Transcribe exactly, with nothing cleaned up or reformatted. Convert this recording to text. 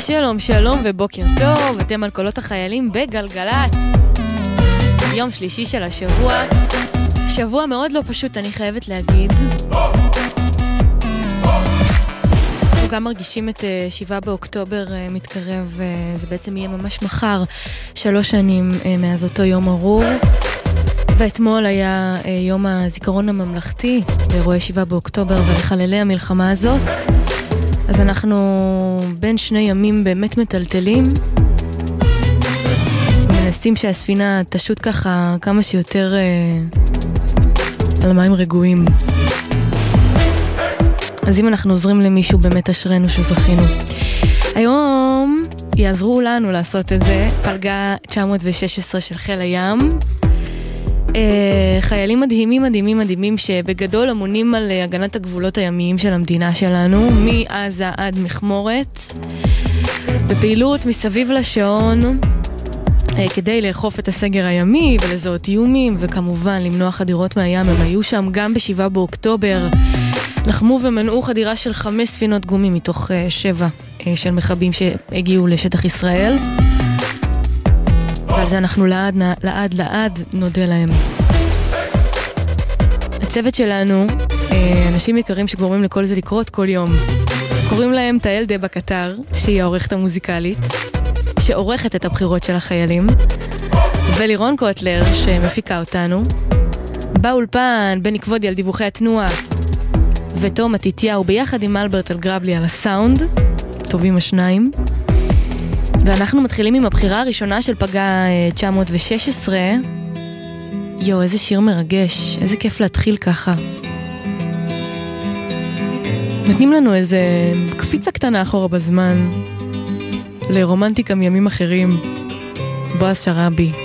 שלום שלום ובוקר טוב, אתם על קולות החיילים בגלגלת. יום שלישי של השבוע, שבוע מאוד לא פשוט, אני חייבת להגיד. אנחנו גם מרגישים את שבעה באוקטובר מתקרב, זה בעצם יהיה ממש מחר, שלוש שנים מאז אותו יום ארור. ואתמול היה יום הזיכרון הממלכתי לאירועי שבעה באוקטובר ולחללי המלחמה הזאת. אז אנחנו בין שני ימים באמת מטלטלים, מנסים שהספינה תשוט ככה כמה שיותר אה, על מים רגועים. אז אם אנחנו עוזרים למישהו, באמת אשרנו שזכינו. היום יעזרו לנו לעשות את זה, פלגה תשע מאות ושש עשרה של חיל הים. חיילים מדהימים מדהימים מדהימים שבגדול אמונים על הגנת הגבולות הימיים של המדינה שלנו, מעזה עד מחמורת, בפעילות מסביב לשעון כדי לאכוף את הסגר הימי ולזהות איומים וכמובן למנוע חדירות מהים. הם היו שם גם בשבעה באוקטובר, לחמו ומנעו חדירה של חמש ספינות גומי מתוך שבע של מחבים שהגיעו לשטח ישראל, ועל זה אנחנו לעד, לעד, לעד נודה להם. הצוות שלנו, אנשים יקרים שגורמים לכל זה לקרות כל יום. קוראים להם תאל דבה קטר, שהיא העורכת המוזיקלית, שעורכת את הבחירות של החיילים, ולירון קוטלר, שמפיקה אותנו. באולפן, בני כבודי על דיווחי התנועה, ותום עתיתיהו ביחד עם אלברט אלגרבלי על הסאונד, טובים השניים. ואנחנו מתחילים עם הבחירה הראשונה של פגה תשע מאות ושש עשרה. יו, איזה שיר מרגש, איזה כיף להתחיל ככה. נותנים לנו איזה קפיצה קטנה אחורה בזמן, לרומנטיקה מימים אחרים. בועז שרבי.